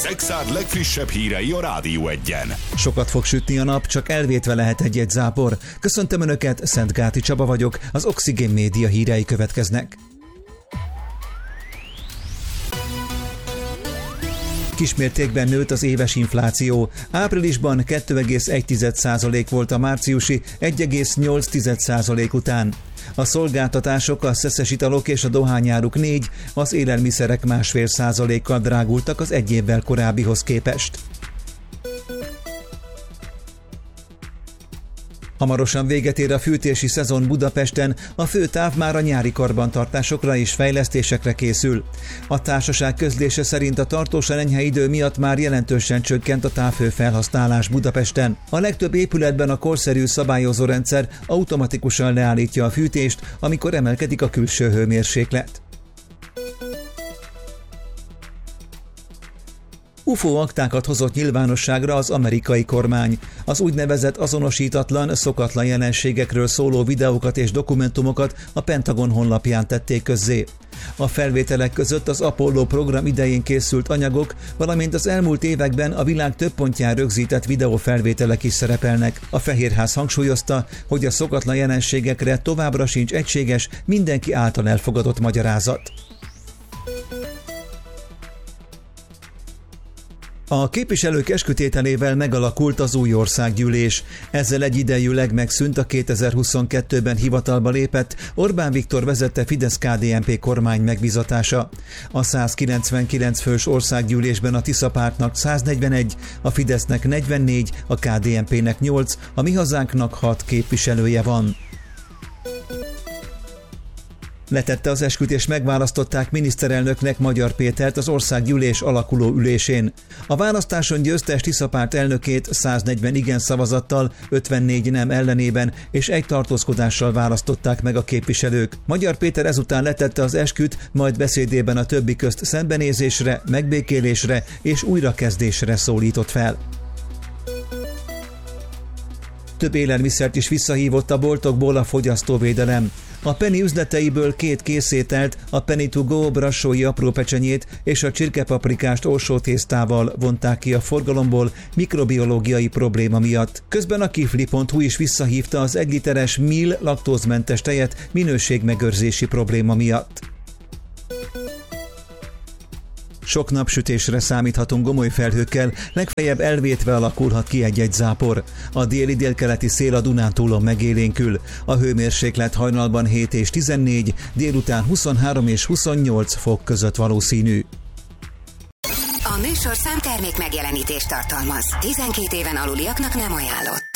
az Exárd legfrissebb hírei a Rádió Egyen. Sokat fog sütni a nap, csak elvétve lehet egy-egy zápor. Köszöntöm Önöket, Szentgáti Csaba vagyok, az Oxigén Média hírei következnek. Kismértékben nőtt az éves infláció. Áprilisban 2,1% volt a márciusi 1,8% után. A szolgáltatások, a szeszes italok és a dohányáruk 4%, az élelmiszerek 1,5%-kal drágultak az egy évvel korábbihoz képest. Hamarosan véget ér a fűtési szezon Budapesten, a főtáv már a nyári karbantartásokra és fejlesztésekre készül. A társaság közlése szerint a tartósan enyhe idő miatt már jelentősen csökkent a távhőfelhasználás Budapesten. A legtöbb épületben a korszerű szabályozórendszer automatikusan leállítja a fűtést, amikor emelkedik a külső hőmérséklet. UFO aktákat hozott nyilvánosságra az amerikai kormány. Az úgynevezett azonosítatlan, szokatlan jelenségekről szóló videókat és dokumentumokat a Pentagon honlapján tették közzé. A felvételek között az Apollo program idején készült anyagok, valamint az elmúlt években a világ több pontján rögzített videófelvételek is szerepelnek. A Fehérház hangsúlyozta, hogy a szokatlan jelenségekre továbbra sincs egységes, mindenki által elfogadott magyarázat. A képviselők eskütételével megalakult az új országgyűlés. Ezzel egyidejűleg megszűnt a 2022-ben hivatalba lépett Orbán Viktor vezette Fidesz-KDNP kormány megbízatása. A 199 fős országgyűlésben a Tisza pártnak 141, a Fidesznek 44, a KDNP-nek 8, a Mi Hazánknak 6 képviselője van. Letette az esküt és megválasztották miniszterelnöknek Magyar Pétert az országgyűlés alakuló ülésén. A választáson győztes Tisza párt elnökét 140 igen szavazattal, 54 nem ellenében és egy tartózkodással választották meg a képviselők. Magyar Péter ezután letette az esküt, majd beszédében a többi közt szembenézésre, megbékélésre és újrakezdésre szólított fel. Több élelmiszert is visszahívott a boltokból a fogyasztóvédelem. A Penny üzleteiből 2 készételt, a Penny to go brassói aprópecsenyét és a csirkepaprikást olsó tésztával vonták ki a forgalomból mikrobiológiai probléma miatt. Közben a kifli.hu is visszahívta az 1 literes Mil laktózmentes tejet minőségmegőrzési probléma miatt. Sok napsütésre számíthatunk gomoly felhőkkel, legfeljebb elvétve alakulhat ki egy-egy zápor. A déli-délkeleti szél a Dunántúlon megélénkül. A hőmérséklet hajnalban 7 és 14, délután 23 és 28 fok között valószínű. A műsorszám termék megjelenítést tartalmaz. 12 éven aluliaknak nem ajánlott.